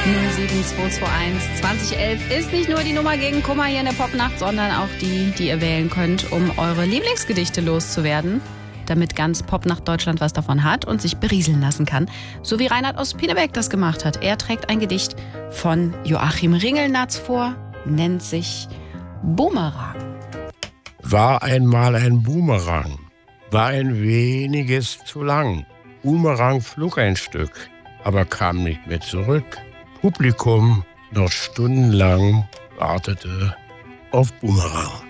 07221 2011 ist nicht nur die Nummer gegen Kummer hier in der Popnacht, sondern auch die ihr wählen könnt, um eure Lieblingsgedichte loszuwerden, damit ganz Popnacht Deutschland was davon hat und sich berieseln lassen kann. So wie Reinhard aus Pinneberg das gemacht hat. Er trägt ein Gedicht von Joachim Ringelnatz vor, nennt sich Bumerang. War einmal ein Boomerang, war ein weniges zu lang. Boomerang flog ein Stück, aber kam nicht mehr zurück. Publikum noch stundenlang wartete auf Boomerang.